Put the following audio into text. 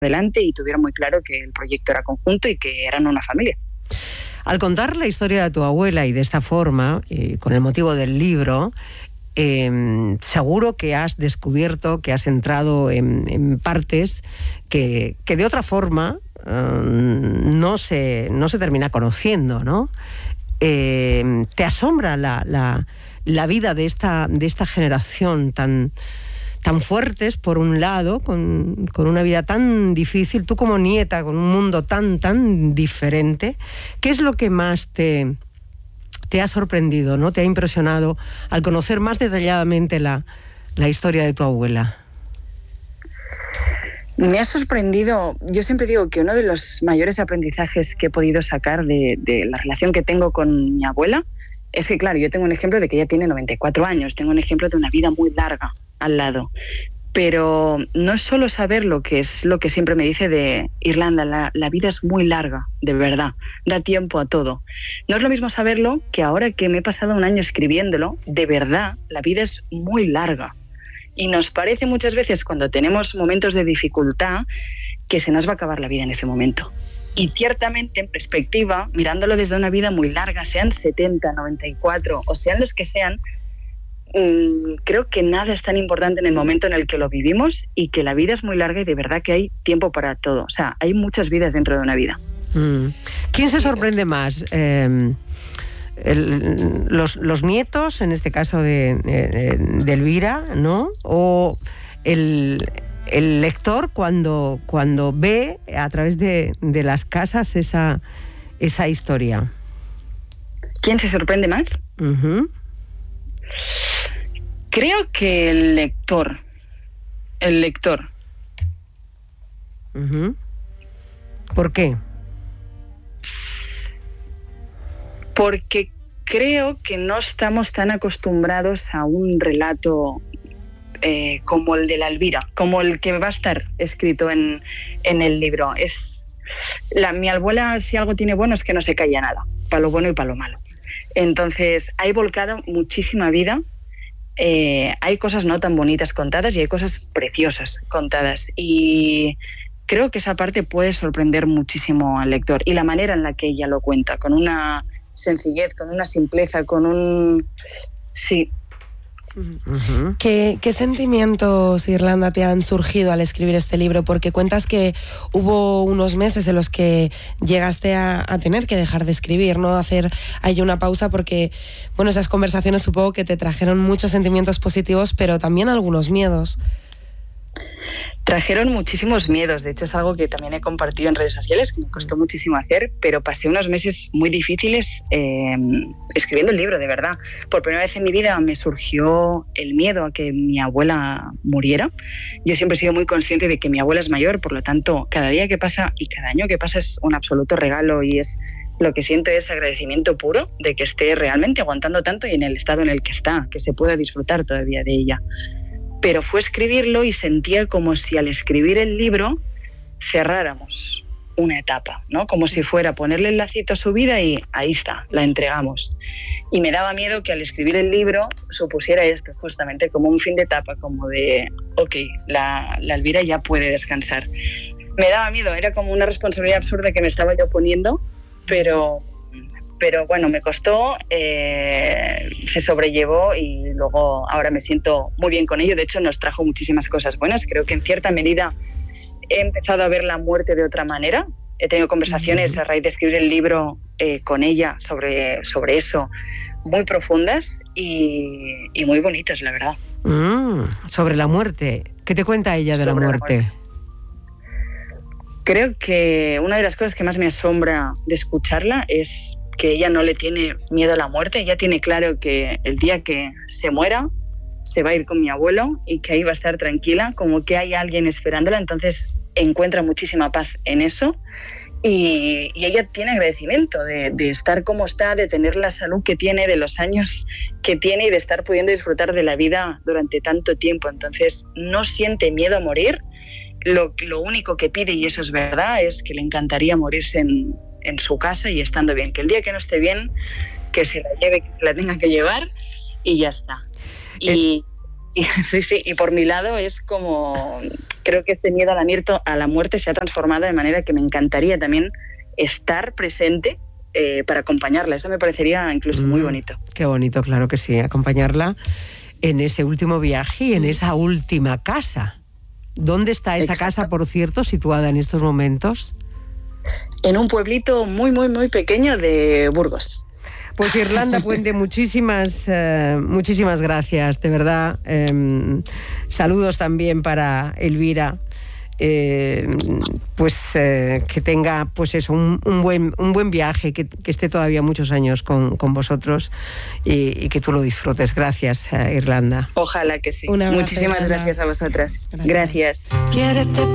adelante y tuvieron muy claro que el proyecto era conjunto y que eran una familia. Al contar la historia de tu abuela y de esta forma, con el motivo del libro, seguro que has descubierto, que has entrado en partes que de otra forma no se termina conociendo, ¿no? ¿Te asombra la vida de esta generación tan fuertes, por un lado, con una vida tan difícil, tú como nieta, con un mundo tan diferente? ¿Qué es lo que más te ha sorprendido, ¿no? ¿Te ha impresionado al conocer más detalladamente la historia de tu abuela? Me ha sorprendido. Yo siempre digo que uno de los mayores aprendizajes que he podido sacar de la relación que tengo con mi abuela es que, claro, yo tengo un ejemplo de que ella tiene 94 años, tengo un ejemplo de una vida muy larga al lado. Pero no es solo saber lo que es lo que siempre me dice de Irlanda, la vida es muy larga, de verdad, da tiempo a todo. No es lo mismo saberlo que ahora que me he pasado un año escribiéndolo, de verdad, la vida es muy larga. Y nos parece muchas veces cuando tenemos momentos de dificultad que se nos va a acabar la vida en ese momento. Y ciertamente, en perspectiva, mirándolo desde una vida muy larga, sean 70, 94 o sean los que sean, creo que nada es tan importante en el momento en el que lo vivimos y que la vida es muy larga y de verdad que hay tiempo para todo. O sea, hay muchas vidas dentro de una vida. ¿Quién se sorprende más? Los nietos, en este caso de Elvira, ¿no? ¿O el lector cuando ve a través de las casas esa historia? ¿Quién se sorprende más? Creo que el lector. ¿Por qué? Porque creo que no estamos tan acostumbrados a un relato como el de la Elvira, como el que va a estar escrito en el libro. Mi abuela, si algo tiene bueno, es que no se calla nada, para lo bueno y para lo malo. Entonces, hay volcado muchísima vida. Hay cosas no tan bonitas contadas y hay cosas preciosas contadas. Y creo que esa parte puede sorprender muchísimo al lector. Y la manera en la que ella lo cuenta, con una sencillez, con una simpleza, con un... Sí. ¿Qué sentimientos, Irlanda, te han surgido al escribir este libro? Porque cuentas que hubo unos meses en los que llegaste a tener que dejar de escribir, ¿no? Hacer ahí una pausa porque, bueno, esas conversaciones supongo que te trajeron muchos sentimientos positivos, pero también algunos miedos. Trajeron muchísimos miedos. De hecho, es algo que también he compartido en redes sociales, que me costó muchísimo hacer, pero pasé unos meses muy difíciles escribiendo el libro, de verdad. Por primera vez en mi vida me surgió el miedo a que mi abuela muriera. Yo siempre he sido muy consciente de que mi abuela es mayor, por lo tanto, cada día que pasa y cada año que pasa es un absoluto regalo y es lo que siento es agradecimiento puro de que esté realmente aguantando tanto y en el estado en el que está, que se pueda disfrutar todavía de ella. Pero fue escribirlo y sentía como si al escribir el libro cerráramos una etapa, ¿no? Como si fuera ponerle el lacito a su vida y ahí está, la entregamos. Y me daba miedo que al escribir el libro supusiera esto, justamente como un fin de etapa, como de, ok, la Elvira ya puede descansar. Me daba miedo, era como una responsabilidad absurda que me estaba yo poniendo, pero bueno, me costó, se sobrellevó y luego ahora me siento muy bien con ello. De hecho, nos trajo muchísimas cosas buenas. Creo que en cierta medida he empezado a ver la muerte de otra manera. He tenido conversaciones a raíz de escribir el libro con ella sobre eso, muy profundas y muy bonitas, la verdad. Sobre la muerte. ¿Qué te cuenta ella de la muerte? Creo que una de las cosas que más me asombra de escucharla es que ella no le tiene miedo a la muerte. Ella tiene claro que el día que se muera se va a ir con mi abuelo y que ahí va a estar tranquila, como que hay alguien esperándola. Entonces encuentra muchísima paz en eso y ella tiene agradecimiento de estar como está, de tener la salud que tiene, de los años que tiene y de estar pudiendo disfrutar de la vida durante tanto tiempo. Entonces no siente miedo a morir. Lo único que pide, y eso es verdad, es que le encantaría morirse en su casa y estando bien, que el día que no esté bien, que se la lleve, que se la tenga que llevar y ya está. Y Y por mi lado es como, creo que este miedo a la muerte se ha transformado de manera que me encantaría también estar presente para acompañarla. Eso me parecería incluso muy bonito. Qué bonito, claro que sí, acompañarla en ese último viaje y en esa última casa. ¿Dónde está esa casa, por cierto, situada en estos momentos? En un pueblito muy, muy, muy pequeño de Burgos. Pues Irlanda Puente, muchísimas gracias, de verdad. Saludos también para Elvira. Que tenga pues eso, un buen viaje, que esté todavía muchos años con vosotros y que tú lo disfrutes. Gracias, Irlanda. Ojalá que sí. Muchísimas gracias a vosotras. Gracias.